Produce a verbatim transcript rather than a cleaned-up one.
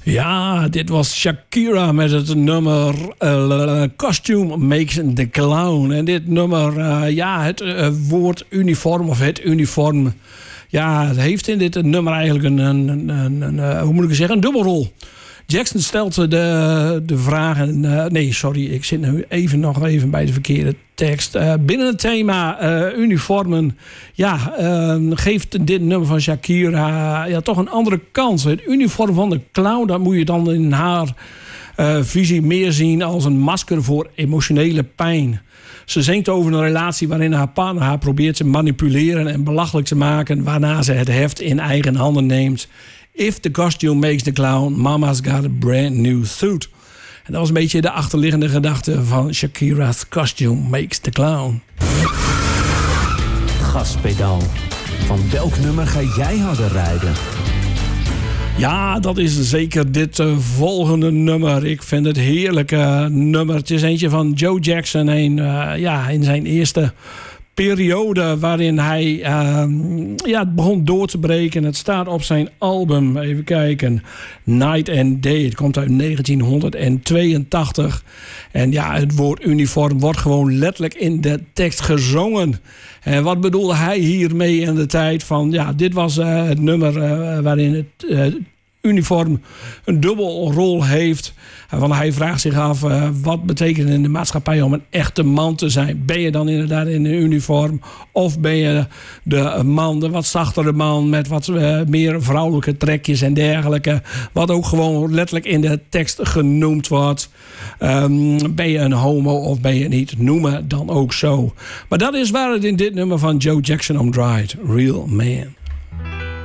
Ja, dit was Shakira met het nummer uh, Costume Makes the Clown. En dit nummer, uh, ja, het uh, woord uniform of het uniform... ja, het heeft in dit nummer eigenlijk een, een, een, een, een uh, hoe moet ik het zeggen, een dubbelrol. Jackson stelt de, de vraag... En, uh, nee, sorry, ik zit nu even nog even bij de verkeerde tekst. Uh, binnen het thema uh, uniformen... ja, uh, geeft dit nummer van Shakira ja, toch een andere kans. Het uniform van de clown, dat moet je dan in haar uh, visie meer zien... als een masker voor emotionele pijn. Ze zingt over een relatie waarin haar partner haar probeert te manipuleren... en belachelijk te maken, waarna ze het heft in eigen handen neemt... If the costume makes the clown, mama's got a brand new suit. En dat was een beetje de achterliggende gedachte van Shakira's Costume Makes the Clown. Gaspedaal. Van welk nummer ga jij harder rijden? Ja, dat is zeker dit uh, volgende nummer. Ik vind het heerlijke uh, nummer. Het is eentje van Joe Jackson. Een, uh, ja, in zijn eerste... periode waarin hij uh, ja, het begon door te breken. Het staat op zijn album, even kijken, Night and Day. Het komt uit negentien tweeëntachtig. En ja, het woord uniform wordt gewoon letterlijk in de tekst gezongen. En wat bedoelde hij hiermee in de tijd van... ja, dit was uh, het nummer uh, waarin het... Uh, uniform een dubbelrol heeft. Want hij vraagt zich af, uh, wat betekent het in de maatschappij om een echte man te zijn? Ben je dan inderdaad in een uniform? Of ben je de man, de wat zachtere man... met wat uh, meer vrouwelijke trekjes en dergelijke... wat ook gewoon letterlijk in de tekst genoemd wordt. Um, ben je een homo of ben je niet? Noem het dan ook zo. Maar dat is waar het in dit nummer van Joe Jackson om draait. Real Man.